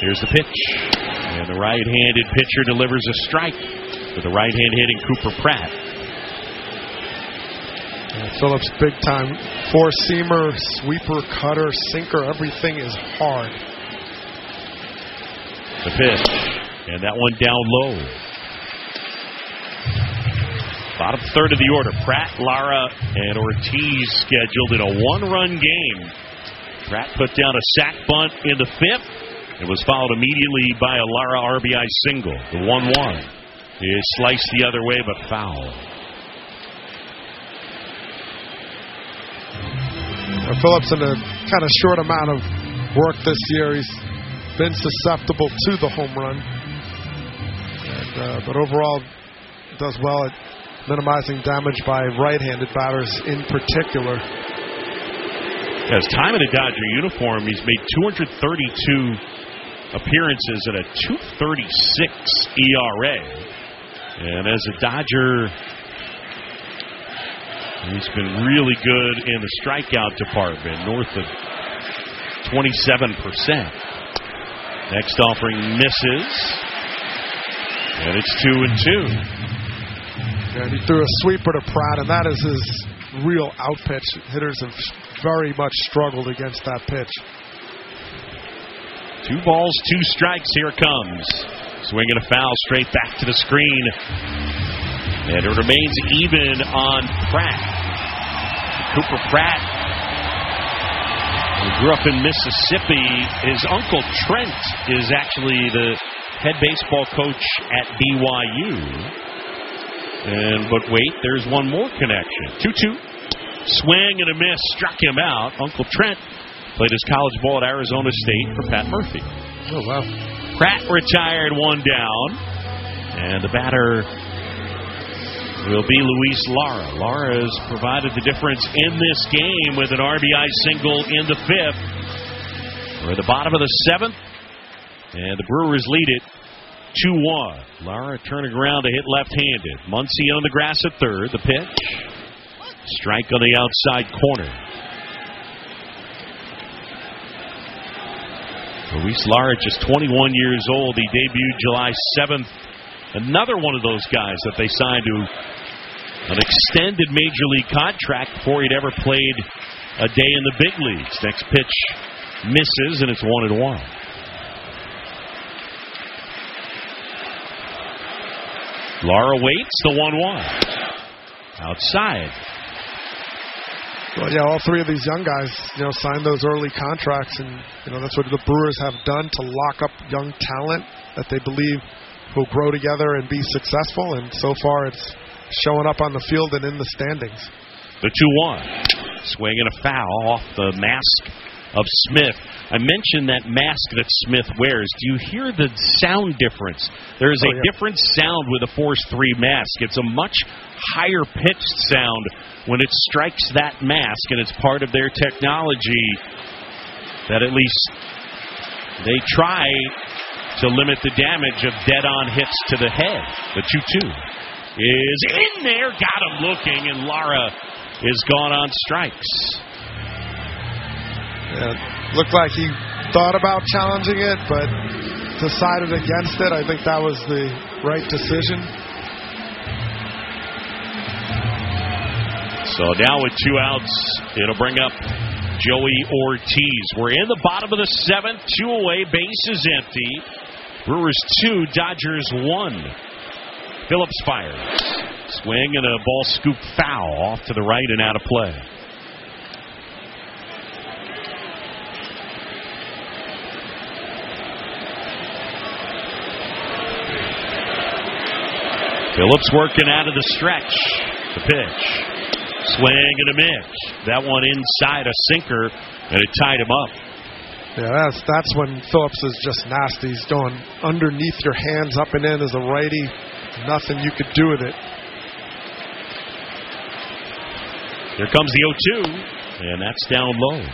Here's the pitch. And the right-handed pitcher delivers a strike with the right-hand hitting Cooper Pratt. Phillips big time. Four-seamer, sweeper, cutter, sinker, everything is hard. The pitch. And that one down low. Bottom third of the order. Pratt, Lara, and Ortiz scheduled in a one-run game. Pratt put down a sac bunt in the fifth. It was followed immediately by a Lara RBI single. The 1-1 is sliced the other way, but foul. Phillips in a kind of short amount of work this year. He's been susceptible to the home run. But overall, does well at minimizing damage by right-handed batters in particular. As time in a Dodger uniform, he's made 232 appearances at a 2.36 ERA. And as a Dodger, he's been really good in the strikeout department, north of 27%. Next offering misses. And it's 2-2. And he threw a sweeper to Pratt, and that is his real out pitch. Hitters have very much struggled against that pitch. 2 balls, 2 strikes. Here it comes. Swinging a foul straight back to the screen. And it remains even on Pratt. Cooper Pratt, who grew up in Mississippi. His uncle Trent is actually the head baseball coach at BYU. But wait, there's one more connection. 2-2. Swing and a miss. Struck him out. Uncle Trent played his college ball at Arizona State for Pat Murphy. Oh, wow. Pratt retired, 1 down. And the batter will be Luis Lara. Lara has provided the difference in this game with an RBI single in the fifth. We're at the bottom of the seventh. And the Brewers lead it 2-1. Lara turning around to hit left-handed. Muncy on the grass at third. The pitch. Strike on the outside corner. Luis Lara, just 21 years old. He debuted July 7th. Another one of those guys that they signed to an extended major league contract before he'd ever played a day in the big leagues. Next pitch misses, and it's 1-1. Lara waits, the 1-1. Outside. Well, yeah, all three of these young guys, signed those early contracts, and that's what the Brewers have done to lock up young talent that they believe will grow together and be successful. And so far, it's showing up on the field and in the standings. The 2-1, swinging a foul off the mask of Smith. I mentioned that mask that Smith wears. Do you hear the sound difference? There is a different sound with a Force 3 mask. It's a much higher pitched sound when it strikes that mask, and it's part of their technology that at least they try to limit the damage of dead-on hits to the head. The 2-2 is in there, got him looking, and Lara is gone on strikes. Yeah, looked like he thought about challenging it, but decided against it. I think that was the right decision. So now with 2 outs, it'll bring up Joey Ortiz. We're in the bottom of the seventh, 2 away, bases empty. Brewers 2, Dodgers 1. Phillips fires. Swing and a ball scoop foul off to the right and out of play. Phillips working out of the stretch. The pitch. Swing and a miss. That one inside a sinker, and it tied him up. Yeah, that's when Phillips is just nasty. He's going underneath your hands, up and in as a righty. Nothing you could do with it. Here comes the 0-2, and that's down low.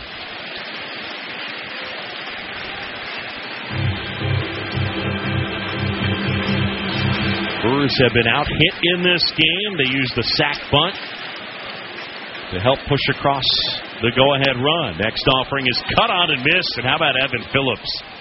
Brewers have been out hit in this game. They used the sac bunt to help push across the go-ahead run. Next offering is cut on and missed. And how about Evan Phillips?